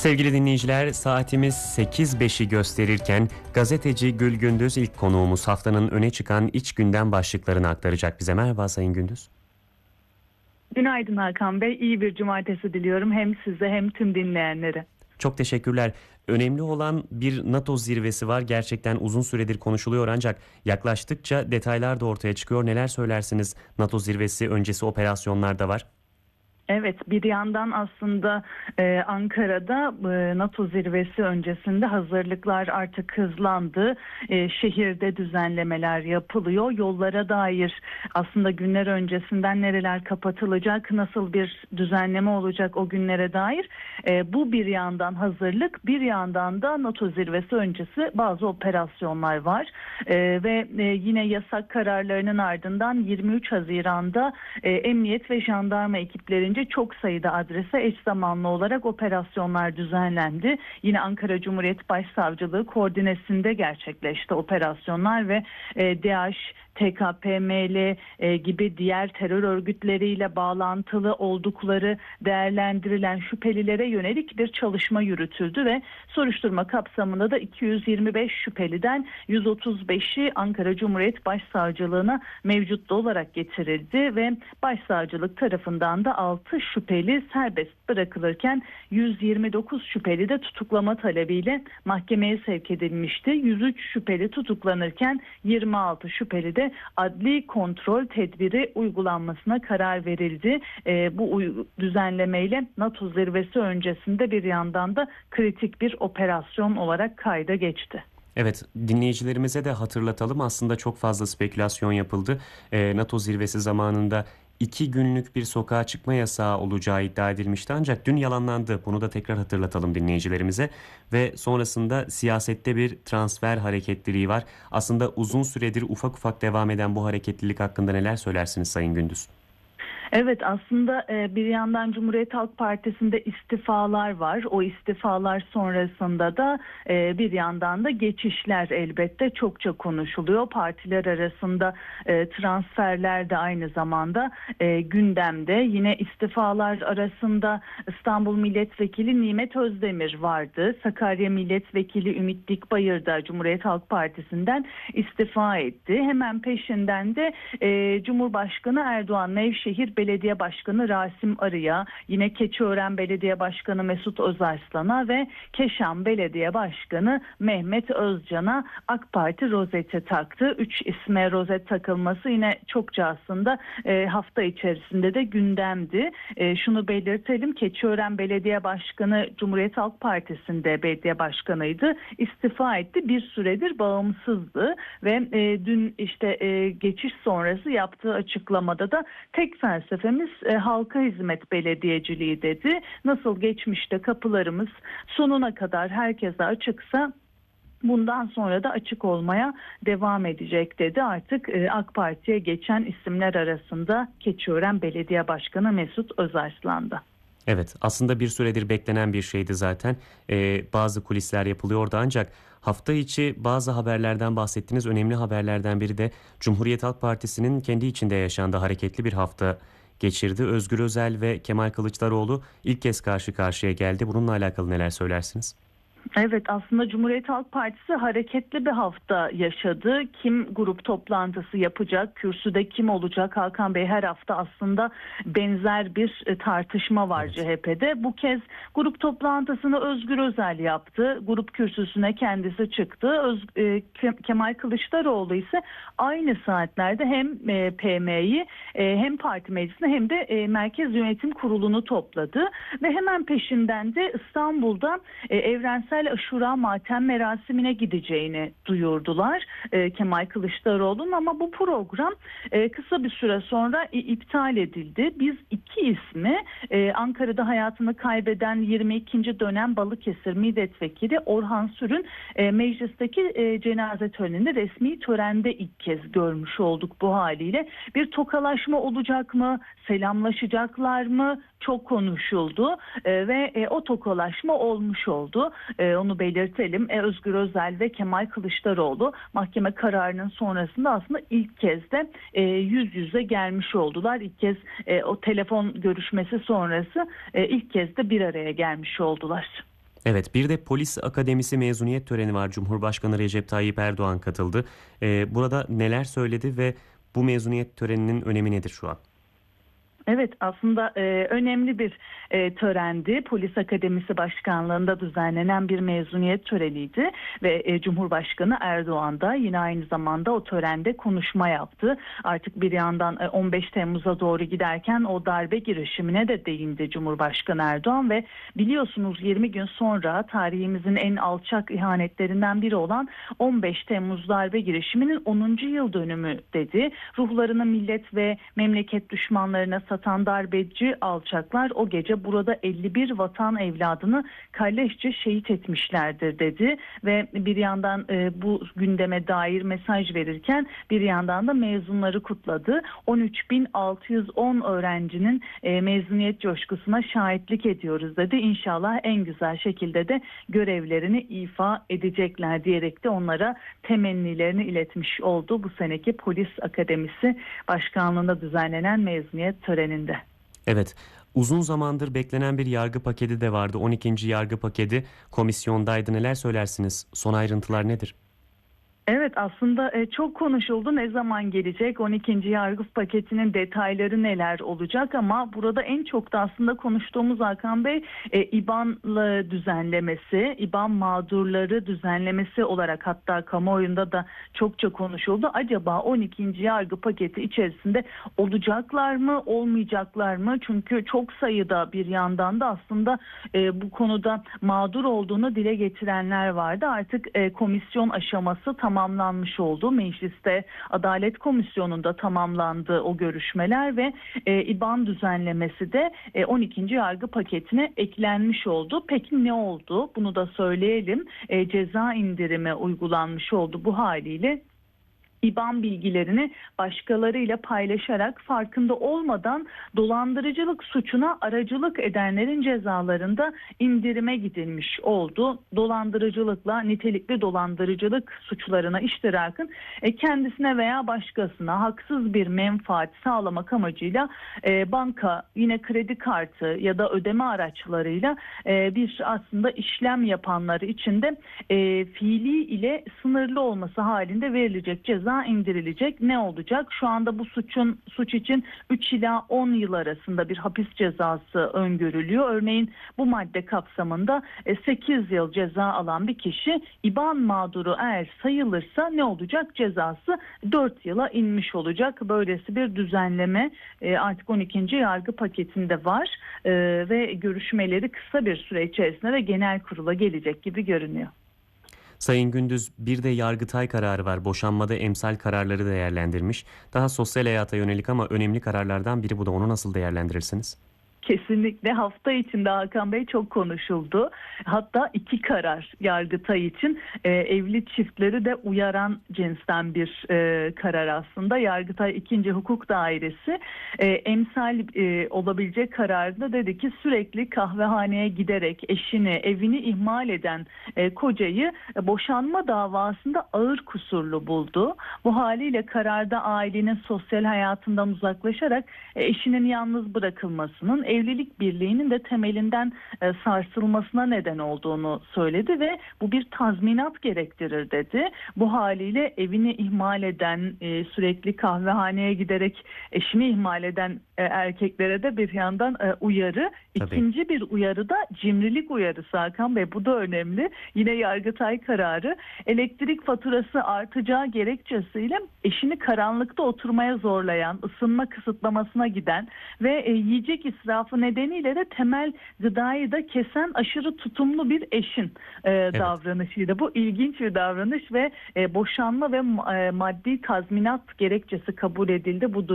Sevgili dinleyiciler, saatimiz 8.05'i gösterirken gazeteci Gül Gündüz ilk konuğumuz, haftanın öne çıkan iç gündem başlıklarını aktaracak bize. Merhaba Sayın Gündüz. Günaydın Hakan Bey. İyi bir cumartesi diliyorum hem size hem tüm dinleyenlere. Çok teşekkürler. Önemli olan bir NATO zirvesi var. Gerçekten uzun süredir konuşuluyor ancak yaklaştıkça detaylar da ortaya çıkıyor. Neler söylersiniz? NATO zirvesi öncesi operasyonlar da var. Evet, bir yandan aslında Ankara'da NATO zirvesi öncesinde hazırlıklar artık hızlandı. Şehirde düzenlemeler yapılıyor. Yollara dair aslında günler öncesinden nereler kapatılacak, nasıl bir düzenleme olacak o günlere dair. Bu bir yandan hazırlık, bir yandan da NATO zirvesi öncesi bazı operasyonlar var. Ve yine yasak kararlarının ardından 23 Haziran'da emniyet ve jandarma ekiplerince çok sayıda adrese eş zamanlı olarak operasyonlar düzenlendi. Yine Ankara Cumhuriyet Başsavcılığı koordinesinde gerçekleşti operasyonlar ve DAEŞ, TKP-ML gibi diğer terör örgütleriyle bağlantılı oldukları değerlendirilen şüphelilere yönelik bir çalışma yürütüldü ve soruşturma kapsamında da 225 şüpheliden 135'i Ankara Cumhuriyet Başsavcılığına mevcutlu olarak getirildi ve Başsavcılık tarafından da 6 şüpheli serbest bırakılırken 129 şüpheli de tutuklama talebiyle mahkemeye sevk edilmişti. 103 şüpheli tutuklanırken 26 şüpheli de adli kontrol tedbiri uygulanmasına karar verildi. Bu düzenlemeyle NATO zirvesi öncesinde bir yandan da kritik bir operasyon olarak kayda geçti. Evet, dinleyicilerimize de hatırlatalım. Aslında çok fazla spekülasyon yapıldı. NATO zirvesi zamanında 2 günlük bir sokağa çıkma yasağı olacağı iddia edilmişti ancak dün yalanlandı. Bunu da tekrar hatırlatalım dinleyicilerimize. Ve sonrasında siyasette bir transfer hareketliliği var. Aslında uzun süredir ufak ufak devam eden bu hareketlilik hakkında neler söylersiniz Sayın Gündüz? Evet, aslında bir yandan Cumhuriyet Halk Partisi'nde istifalar var. O istifalar sonrasında da bir yandan da geçişler elbette çokça konuşuluyor. Partiler arasında transferler de aynı zamanda gündemde. Yine istifalar arasında İstanbul Milletvekili Nimet Özdemir vardı. Sakarya Milletvekili Ümit Dikbayır da Cumhuriyet Halk Partisi'nden istifa etti. Hemen peşinden de Cumhurbaşkanı Erdoğan Nevşehir Belediye Başkanı Rasim Arı'ya, yine Keçiören Belediye Başkanı Mesut Özarslan'a ve Keşan Belediye Başkanı Mehmet Özcan'a AK Parti rozeti taktı. 3 isme rozet takılması yine çokça aslında hafta içerisinde de gündemdi. Şunu belirtelim, Keçiören Belediye Başkanı Cumhuriyet Halk Partisi'nde belediye başkanıydı. İstifa etti. Bir süredir bağımsızdı ve dün geçiş sonrası yaptığı açıklamada da tek felsefemiz halka hizmet belediyeciliği dedi. Nasıl geçmişte kapılarımız sonuna kadar herkese açıksa bundan sonra da açık olmaya devam edecek dedi. Artık AK Parti'ye geçen isimler arasında Keçiören Belediye Başkanı Mesut Özarslan'da. Evet, aslında bir süredir beklenen bir şeydi zaten. Bazı kulisler yapılıyordu ancak hafta içi bazı haberlerden bahsettiniz. Önemli haberlerden biri de Cumhuriyet Halk Partisi'nin kendi içinde yaşandığı hareketli bir hafta geçirdi. Özgür Özel ve Kemal Kılıçdaroğlu ilk kez karşı karşıya geldi. Bununla alakalı neler söylersiniz? Evet, aslında Cumhuriyet Halk Partisi hareketli bir hafta yaşadı. Kim grup toplantısı yapacak, kürsüde kim olacak? Hakan Bey, her hafta aslında benzer bir tartışma var CHP'de. Bu kez grup toplantısını Özgür Özel yaptı. Grup kürsüsüne kendisi çıktı. Kemal Kılıçdaroğlu ise aynı saatlerde hem PM'yi hem parti meclisini hem de Merkez Yönetim Kurulu'nu topladı. Ve hemen peşinden de İstanbul'da Evrensel Aşura Matem merasimine gideceğini duyurdular Kemal Kılıçdaroğlu'nun, ama bu program kısa bir süre sonra iptal edildi. Biz 2 ismi Ankara'da hayatını kaybeden 22. dönem Balıkesir Milletvekili Orhan Sür'ün meclisteki cenaze töreninde resmi törende ilk kez görmüş olduk bu haliyle. Bir tokalaşma olacak mı? Selamlaşacaklar mı? Çok konuşuldu ve o tokalaşma olmuş oldu. Onu belirtelim. Özgür Özel ve Kemal Kılıçdaroğlu mahkeme kararının sonrasında aslında ilk kez de yüz yüze gelmiş oldular. İlk kez o telefon görüşmesi sonrası ilk kez de bir araya gelmiş oldular. Evet, bir de Polis Akademisi mezuniyet töreni var. Cumhurbaşkanı Recep Tayyip Erdoğan katıldı. Burada neler söyledi ve bu mezuniyet töreninin önemi nedir şu an? Evet, aslında önemli bir törendi. Polis Akademisi Başkanlığı'nda düzenlenen bir mezuniyet töreniydi ve Cumhurbaşkanı Erdoğan da yine aynı zamanda o törende konuşma yaptı. Artık bir yandan 15 Temmuz'a doğru giderken o darbe girişimine de değindi Cumhurbaşkanı Erdoğan ve biliyorsunuz 20 gün sonra tarihimizin en alçak ihanetlerinden biri olan 15 Temmuz darbe girişiminin 10. yıl dönümü dedi. Ruhlarını millet ve memleket düşmanlarına satan darbeci alçaklar o gece burada 51 vatan evladını kalleşçe şehit etmişlerdir dedi ve bir yandan bu gündeme dair mesaj verirken bir yandan da mezunları kutladı. 13.610 öğrencinin mezuniyet coşkusuna şahitlik ediyoruz dedi. İnşallah en güzel şekilde de görevlerini ifa edecekler diyerek de onlara temennilerini iletmiş oldu bu seneki Polis Akademisi Başkanlığı'nda düzenlenen mezuniyet töreninde. Evet, uzun zamandır beklenen bir yargı paketi de vardı. 12. yargı paketi komisyondaydı. Neler söylersiniz? Son ayrıntılar nedir? Evet, aslında çok konuşuldu. Ne zaman gelecek? 12. yargı paketinin detayları neler olacak? Ama burada en çok da aslında konuştuğumuz Hakan Bey İBAN düzenlemesi, İBAN mağdurları düzenlemesi olarak hatta kamuoyunda da çokça konuşuldu. Acaba 12. yargı paketi içerisinde olacaklar mı, olmayacaklar mı? Çünkü çok sayıda bir yandan da aslında bu konuda mağdur olduğunu dile getirenler vardı. Artık komisyon aşaması tamamlanmış oldu. Mecliste Adalet Komisyonu'nda tamamlandı o görüşmeler ve İBAN düzenlemesi de 12. yargı paketine eklenmiş oldu. Peki ne oldu? Bunu da söyleyelim. Ceza indirimi uygulanmış oldu bu haliyle. İBAN bilgilerini başkalarıyla paylaşarak farkında olmadan dolandırıcılık suçuna aracılık edenlerin cezalarında indirime gidilmiş oldu. Dolandırıcılıkla nitelikli dolandırıcılık suçlarına iştirakın kendisine veya başkasına haksız bir menfaat sağlamak amacıyla banka, yine kredi kartı ya da ödeme araçlarıyla bir aslında işlem yapanları için de fiili ile sınırlı olması halinde verilecek ceza indirilecek. Ne olacak? Şu anda bu suç için 3 ila 10 yıl arasında bir hapis cezası öngörülüyor. Örneğin bu madde kapsamında 8 yıl ceza alan bir kişi İBAN mağduru eğer sayılırsa ne olacak? Cezası 4 yıla inmiş olacak. Böylesi bir düzenleme artık 12. yargı paketinde var ve görüşmeleri kısa bir süre içerisinde de genel kurula gelecek gibi görünüyor. Sayın Gündüz, bir de Yargıtay kararı var. Boşanmada emsal kararları değerlendirmiş. Daha sosyal hayata yönelik ama önemli kararlardan biri bu da. Onu nasıl değerlendirirsiniz? Kesinlikle hafta içinde Hakan Bey çok konuşuldu. Hatta 2 karar Yargıtay için evli çiftleri de uyaran cinsten bir karar aslında. Yargıtay 2. Hukuk Dairesi emsal olabilecek kararda dedi ki sürekli kahvehaneye giderek eşini, evini ihmal eden kocayı boşanma davasında ağır kusurlu buldu. Bu haliyle kararda ailenin sosyal hayatından uzaklaşarak eşinin yalnız bırakılmasının, evlilik birliğinin de temelinden sarsılmasına neden olduğunu söyledi ve bu bir tazminat gerektirir dedi. Bu haliyle evini ihmal eden, sürekli kahvehaneye giderek eşini ihmal eden erkeklere de bir yandan uyarı. Tabii. İkinci bir uyarı da cimrilik uyarısı Hakan Bey. Bu da önemli. Yine Yargıtay kararı elektrik faturası artacağı gerekçesiyle eşini karanlıkta oturmaya zorlayan, ısınma kısıtlamasına giden ve yiyecek israfı nedeniyle de temel gıdayı da kesen aşırı tutumlu bir eşin davranışıydı. Bu ilginç bir davranış ve boşanma ve maddi tazminat gerekçesi kabul edildi bu